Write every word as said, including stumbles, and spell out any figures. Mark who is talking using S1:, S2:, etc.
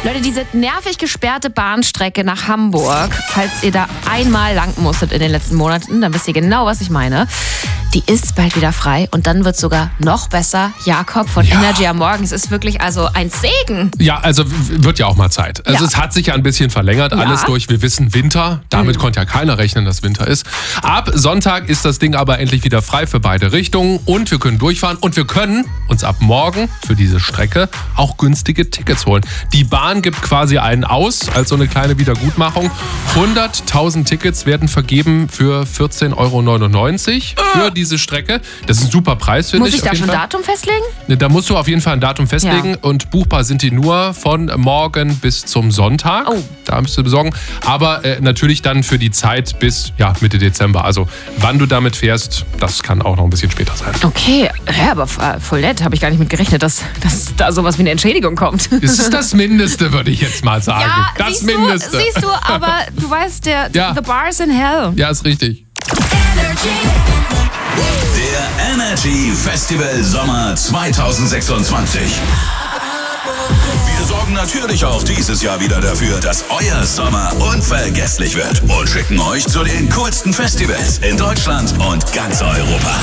S1: Leute, diese nervig gesperrte Bahnstrecke nach Hamburg, falls ihr da einmal lang musstet in den letzten Monaten, dann wisst ihr genau, was ich meine. Die ist bald wieder frei und dann wird es sogar noch besser. Jakob von
S2: Ja.
S1: Energy am Morgen, es ist wirklich also ein Segen.
S2: Ja, also wird ja auch mal Zeit. Also
S1: Ja.
S2: es hat sich ja ein bisschen verlängert,
S1: Ja.
S2: alles durch, wir wissen Winter. Damit mhm. konnte ja keiner rechnen, dass Winter ist. Ab Sonntag ist das Ding aber endlich wieder frei für beide Richtungen und wir können durchfahren und wir können uns ab morgen für diese Strecke auch günstige Tickets holen. Die Bahn gibt quasi einen aus als so eine kleine Wiedergutmachung. hunderttausend Tickets werden vergeben für vierzehn Euro neunundneunzig für diese Strecke. Das ist ein super Preis, finde ich.
S1: Muss ich da schon ein Datum festlegen?
S2: Da musst du auf jeden Fall ein Datum festlegen
S1: Ja.
S2: und buchbar sind die nur von morgen bis zum Sonntag.
S1: Oh.
S2: Da müsst du besorgen. Aber äh, natürlich dann für die Zeit bis ja, Mitte Dezember. Also wann du damit fährst, das kann auch noch ein bisschen später sein.
S1: Okay, ja, aber voll nett. Habe ich gar nicht mit gerechnet, dass, dass da sowas wie eine Entschädigung kommt.
S2: Das ist das Mindeste, würde ich jetzt mal sagen.
S1: Ja,
S2: das
S1: siehst
S2: Mindeste.
S1: Du, siehst du, aber du weißt, der,
S2: Ja.
S1: the bar's in hell.
S2: Ja, ist richtig.
S3: Der Energy Festival Sommer zwanzig sechsundzwanzig. Wir sorgen natürlich auch dieses Jahr wieder dafür, dass euer Sommer unvergesslich wird und schicken euch zu den coolsten Festivals in Deutschland und ganz Europa.